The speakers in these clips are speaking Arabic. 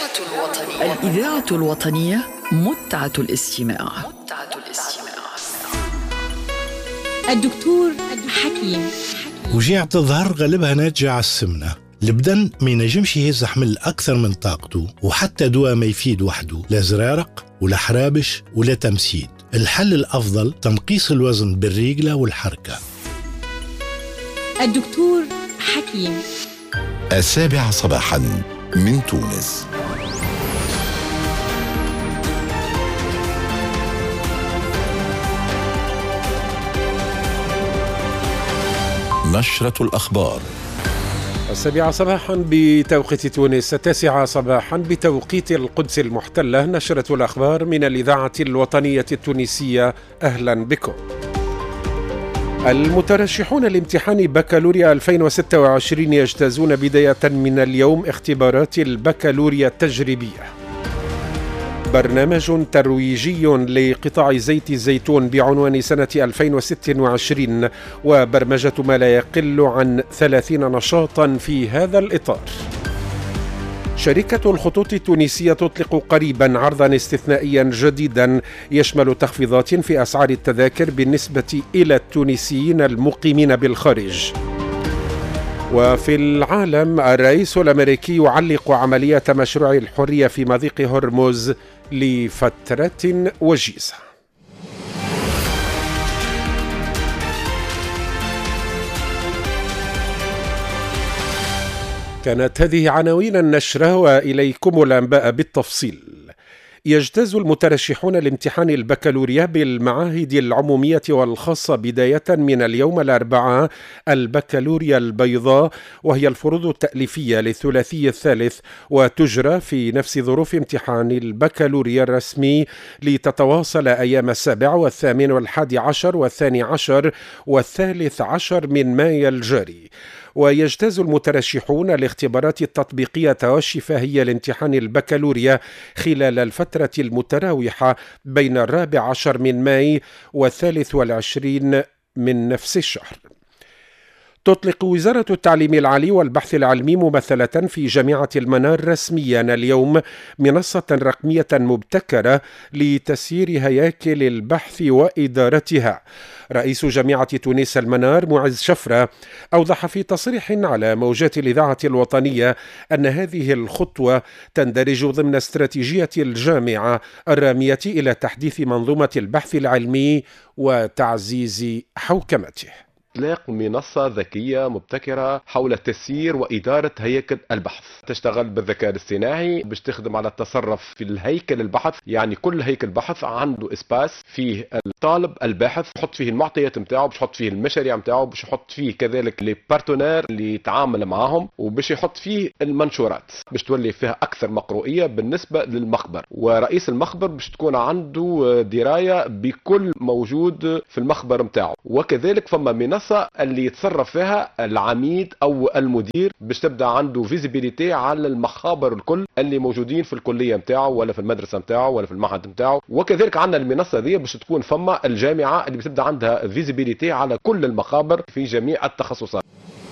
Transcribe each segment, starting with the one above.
الإذاعة الوطنية متعة الاستماع. الدكتور حكيم. وجيعة الظهر غالبها ناتجة على السمنة. البدن ما ينجمش يهز حمل أكثر من طاقته، وحتى دواء ما يفيد وحده، لا زرارق ولا حرابش ولا تمسيد. الحل الأفضل تنقيص الوزن بالريقلة والحركة. الدكتور حكيم. 7 صباحا من تونس. نشرة الأخبار. 7 صباحا بتوقيت تونس، 9 صباحا بتوقيت القدس المحتلة. نشرة الأخبار من الإذاعة الوطنية التونسية، أهلا بكم. المترشحون لامتحان بكالوريا 2026 يجتازون بداية من اليوم اختبارات البكالوريا التجريبية. برنامج ترويجي لقطاع زيت الزيتون بعنوان سنة 2026 وبرمجة ما لا يقل عن 30 نشاطا في هذا الإطار. شركة الخطوط التونسية تطلق قريبا عرضا استثنائيا جديدا يشمل تخفيضات في أسعار التذاكر بالنسبة إلى التونسيين المقيمين بالخارج. وفي العالم، الرئيس الأمريكي يعلق عملية مشروع الحرية في مضيق هرمز لفترة وجيزة. كانت هذه عناوين النشرة، وإليكم الأنباء بالتفصيل. يجتاز المترشحون لامتحان البكالوريا بالمعاهد العمومية والخاصة بداية من اليوم الأربعاء البكالوريا البيضاء، وهي الفروض التأليفية للثلاثي الثالث، وتجرى في نفس ظروف امتحان البكالوريا الرسمي لتتواصل أيام 7 و8 و11 و12 و13 من مايو الجاري. ويجتاز المترشحون الاختبارات التطبيقية والشفاهية لامتحان البكالوريا خلال الفترة المتراوحة بين 14 من مايو و23 من نفس الشهر. تطلق وزارة التعليم العالي والبحث العلمي ممثلة في جامعة المنار رسميا اليوم منصة رقمية مبتكرة لتسيير هياكل البحث وإدارتها. رئيس جامعة تونس المنار معز شفرة أوضح في تصريح على موجات الإذاعة الوطنية أن هذه الخطوة تندرج ضمن استراتيجية الجامعة الرامية إلى تحديث منظومة البحث العلمي وتعزيز حوكمته. إطلاق منصة ذكية مبتكرة حول تسيير وإدارة هيكل البحث، تشتغل بالذكاء الاصطناعي باش تخدم على التصرف في الهيكل البحث. يعني كل هيكل بحث عنده اسباس فيه الطالب الباحث يحط فيه المعطيات نتاعو، باش يحط فيه المشاريع نتاعو، باش يحط فيه كذلك لي بارتنير اللي يتعامل معاهم، وباش يحط فيه المنشورات باش تولي فيها أكثر مقروئية بالنسبة للمخبر. ورئيس المخبر باش تكون عنده دراية بكل موجود في المخبر نتاعو. وكذلك فما منصة اللي يتصرف فيها العميد او المدير باش تبدا عنده فيزيبيليتي على المخابر الكل اللي موجودين في الكليه نتاعو ولا في المدرسه نتاعو ولا في المعهد نتاعو. وكذلك عندنا المنصه دي باش تكون فما الجامعه اللي بتبدا عندها فيزيبيليتي على كل المخابر في جميع التخصصات.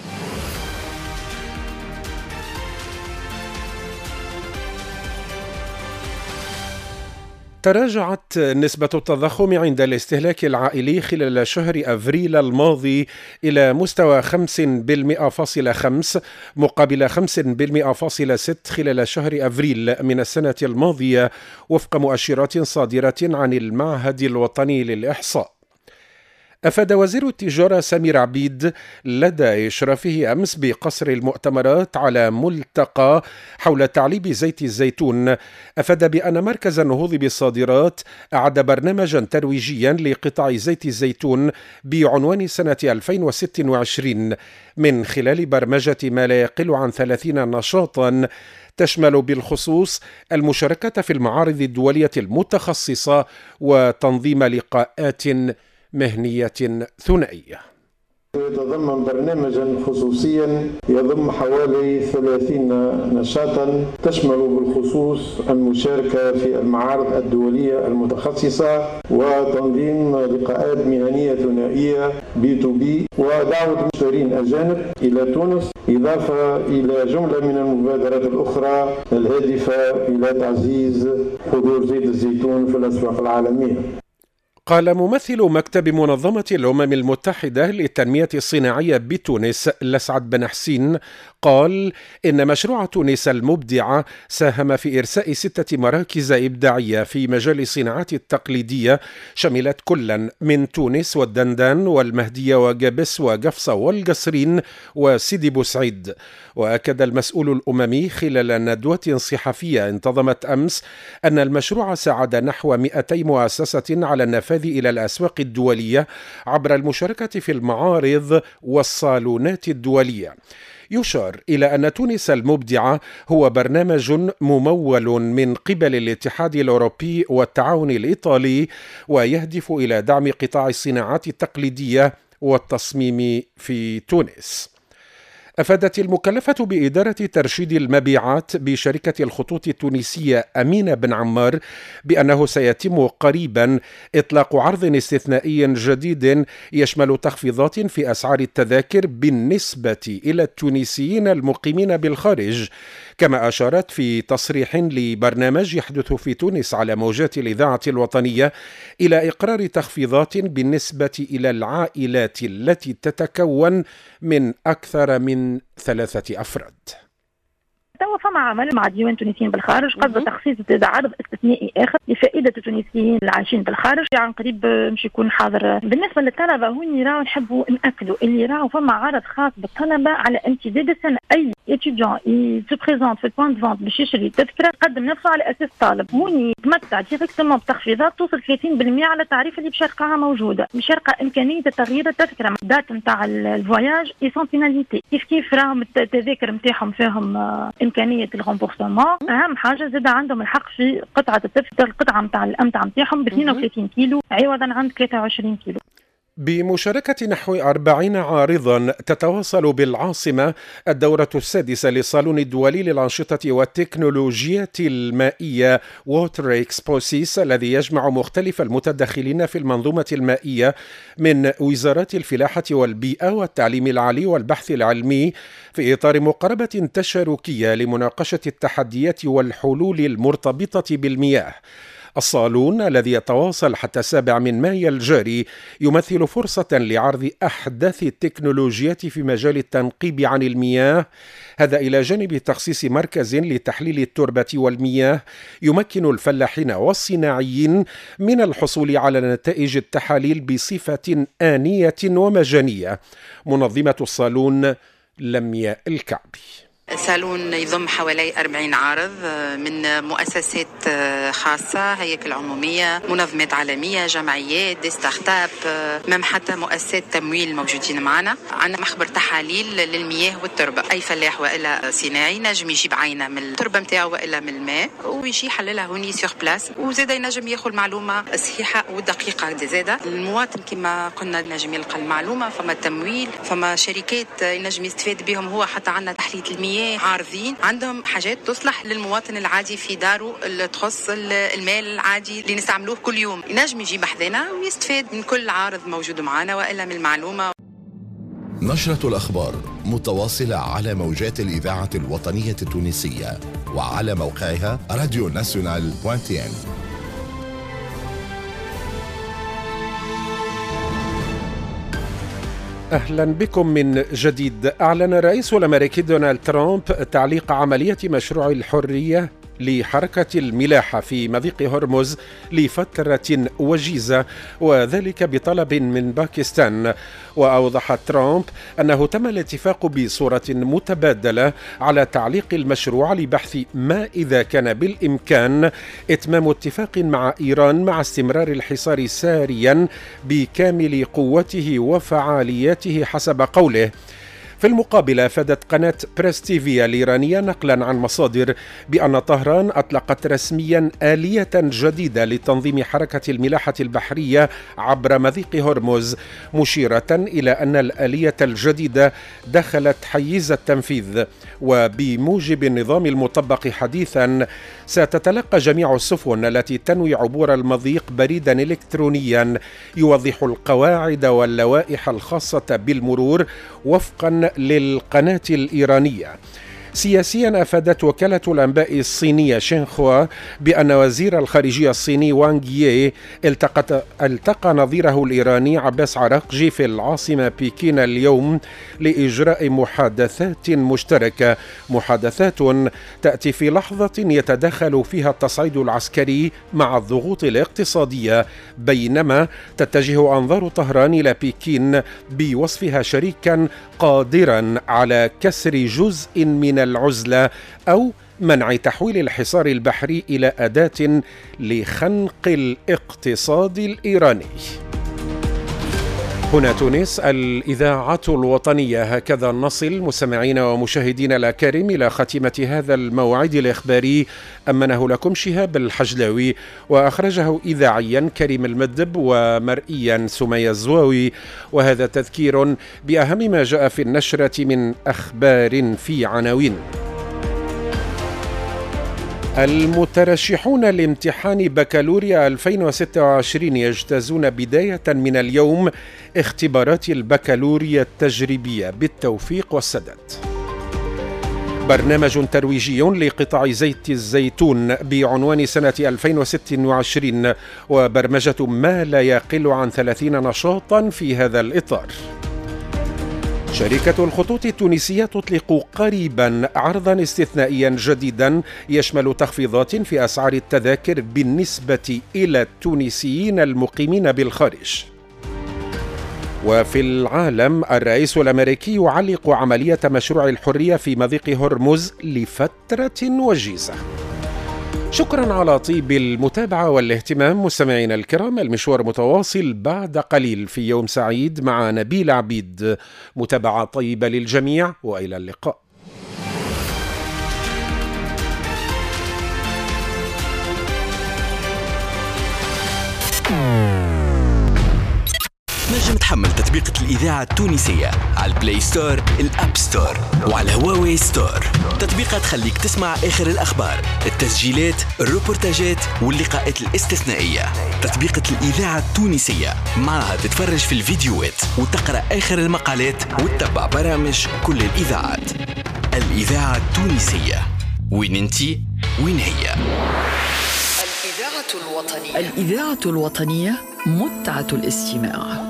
تراجعت نسبة التضخم عند الاستهلاك العائلي خلال شهر أفريل الماضي إلى مستوى 5.5% مقابل 5.6% خلال شهر أفريل من السنة الماضية، وفق مؤشرات صادرة عن المعهد الوطني للإحصاء. أفاد وزير التجارة سمير عبيد لدى إشرافه أمس بقصر المؤتمرات على ملتقى حول تعليب زيت الزيتون، أفاد بأن مركز النهوض بالصادرات أعد برنامجا ترويجيا لقطاع زيت الزيتون بعنوان سنة 2026 من خلال برمجة ما لا يقل عن 30 نشاطا تشمل بالخصوص المشاركة في المعارض الدولية المتخصصة وتنظيم لقاءات مهنية ثنائية. يتضمن برنامجا خصوصيا يضم حوالي 30 نشاطا تشمل بالخصوص المشاركة في المعارض الدولية المتخصصة وتنظيم لقاءات مهنية ثنائية B2B ودعوة المشترين الأجانب إلى تونس إضافة إلى جملة من المبادرات الأخرى الهادفة إلى تعزيز حضور زيت الزيتون في الأسواق العالمية. قال ممثل مكتب منظمة الأمم المتحدة للتنمية الصناعية بتونس لسعد بن حسين قال إن مشروع تونس المبدعة ساهم في إرساء 6 مراكز إبداعية في مجال الصناعات التقليدية شملت كلا من تونس والدندان والمهدية وجابس وقفصة والقصرين وسيدي بوسعيد. وأكد المسؤول الأممي خلال ندوة صحفية انتظمت أمس أن المشروع ساعد نحو 200 مؤسسة على النفاذ إلى الأسواق الدولية عبر المشاركة في المعارض والصالونات الدولية. يشار إلى أن تونس المبدعة هو برنامج ممول من قبل الاتحاد الأوروبي والتعاون الإيطالي ويهدف إلى دعم قطاع الصناعات التقليدية والتصميم في تونس. أفادت المكلفة بإدارة ترشيد المبيعات بشركة الخطوط التونسية أمينة بن عمار بأنه سيتم قريبا إطلاق عرض استثنائي جديد يشمل تخفيضات في أسعار التذاكر بالنسبة إلى التونسيين المقيمين بالخارج. كما أشارت في تصريح لبرنامج يحدث في تونس على موجات الإذاعة الوطنية إلى إقرار تخفيضات بالنسبة إلى العائلات التي تتكون من أكثر من 3 أفراد. توا فما عمل مع ديوان تونسيين بالخارج قصد تخصيص عرض استثنائي اخر لفائده التونسيين العايشين بالخارج عن قريب مش يكون حاضر. بالنسبه للطلبه هوني راهو نحبوا ناكلوا اللي راهو فما عرض خاص بالطلبه على امتداد السنه. اي اتيديون سو بريزونت في البوان دو فونت باش يشري تذكره قدم نفسه على اساس طالب هوني تمتع ديريكتومون بتخفيضات توصل 30% على التعريف اللي بشاركها موجوده. مشاركه امكانيه تغيير التذكره دات نتاع الفواياج اي سون بيناليتي كيف راهم التذاكر نتاعهم فيهم إمكانية الغمبورسمون. أهم حاجة زاد عندهم الحق في قطعة القطعة نتاع الأمتعة نتاعهم ب 32 كيلو عوضا عن 23 كيلو. بمشاركة نحو 40 عارضا تتواصل بالعاصمة الدورة السادسة للصالون الدولي للأنشطة والتكنولوجيات المائية ووتر إكسبوسيس الذي يجمع مختلف المتدخلين في المنظومة المائية من وزارات الفلاحة والبيئة والتعليم العالي والبحث العلمي في إطار مقاربة تشاركية لمناقشة التحديات والحلول المرتبطة بالمياه. الصالون الذي يتواصل حتى 7 مايو الجاري يمثل فرصة لعرض أحدث التكنولوجيات في مجال التنقيب عن المياه، هذا إلى جانب تخصيص مركز لتحليل التربة والمياه يمكن الفلاحين والصناعيين من الحصول على نتائج التحاليل بصفة آنية ومجانية. منظمة الصالون لميا الكعبي. صالون يضم حوالي 40 عارض من مؤسسات خاصة، هياكل عمومية، منظمات عالمية، جمعيات، دي ستارت اب، مم حتى مؤسسات تمويل موجودين معنا. عندنا مخبر تحاليل للمياه والتربة، أي فلاح وإلا صناعي نجم يجيب عينة من التربة متاعه وإلا من الماء ويجي يحللها هوني سيغ بلاس، وزادا ينجم ياخذ المعلومة الصحيحة والدقيقة. زادا المواطن كما قلنا نجم يلقى المعلومة، فما تمويل، فما شركات ينجم يستفاد بهم. هو حتى عندنا تحلية المياه عارضين عندهم حاجات تصلح للمواطن العادي في داره اللي تخص المال العادي اللي نستعملوه كل يوم، ينجم يجيب حذنا ويستفاد من كل عارض موجود معنا وإلا من المعلومة. نشرة الأخبار متواصلة على موجات الإذاعة الوطنية التونسية وعلى موقعها radionational.tn. أهلا بكم من جديد. أعلن الرئيس الأمريكي دونالد ترامب تعليق عملية مشروع الحرية لحركة الملاحة في مضيق هرمز لفترة وجيزة، وذلك بطلب من باكستان. وأوضح ترامب أنه تم الاتفاق بصورة متبادلة على تعليق المشروع لبحث ما إذا كان بالإمكان إتمام اتفاق مع إيران مع استمرار الحصار ساريا بكامل قوته وفعالياته حسب قوله. في المقابل أفادت قناة بريس تيفي الإيرانية نقلا عن مصادر بأن طهران أطلقت رسميا آلية جديدة لتنظيم حركة الملاحة البحرية عبر مضيق هرمز، مشيرة إلى أن الآلية الجديدة دخلت حيز التنفيذ. وبموجب النظام المطبق حديثا ستتلقى جميع السفن التي تنوي عبور المضيق بريدا إلكترونيا يوضح القواعد واللوائح الخاصة بالمرور وفقا للقناة الإيرانية. سياسيا أفادت وكالة الأنباء الصينية شينخوا بأن وزير الخارجية الصيني وانغ يي التقى نظيره الإيراني عباس عراقجي في العاصمة بكين اليوم لإجراء محادثات مشتركة، محادثات تأتي في لحظة يتدخل فيها التصعيد العسكري مع الضغوط الاقتصادية، بينما تتجه أنظار طهران إلى بكين بوصفها شريكا قادرا على كسر جزء من العزلة أو منع تحويل الحصار البحري إلى أداة لخنق الاقتصاد الإيراني. هنا تونس، الإذاعة الوطنية. هكذا نصل مستمعين ومشاهدين الأكارم إلى خاتمة هذا الموعد الإخباري، أمنه لكم شهاب الحجلاوي وأخرجه إذاعيا كريم المدب ومرئيا سمية الزواوي. وهذا تذكير بأهم ما جاء في النشرة من أخبار في عناوين. المترشحون لامتحان بكالوريا 2026 يجتازون بداية من اليوم اختبارات البكالوريا التجريبية بالتوفيق والسداد. برنامج ترويجي لقطاع زيت الزيتون بعنوان سنة 2026 وبرمجة ما لا يقل عن 30 نشاطا في هذا الإطار. شركة الخطوط التونسية تطلق قريبا عرضا استثنائيا جديدا يشمل تخفيضات في أسعار التذاكر بالنسبة إلى التونسيين المقيمين بالخارج. وفي العالم، الرئيس الأمريكي يعلق عملية مشروع الحرية في مضيق هرمز لفترة وجيزة. شكرا على طيب المتابعة والاهتمام مستمعينا الكرام. المشوار متواصل بعد قليل في يوم سعيد مع نبيل عبيد. متابعة طيبة للجميع وإلى اللقاء. نجم تحمل تطبيقة الإذاعة التونسية على البلاي ستور، الأب ستور وعلى هواوي ستور. تطبيقات تخليك تسمع آخر الأخبار، التسجيلات، الروبورتاجات واللقاءات الاستثنائية. تطبيقة الإذاعة التونسية معها تتفرج في الفيديوهات وتقرأ آخر المقالات وتتبع برامج كل الإذاعات. الإذاعة التونسية، وين انتي وين هي؟ الإذاعة الوطنية متعة الاستماع.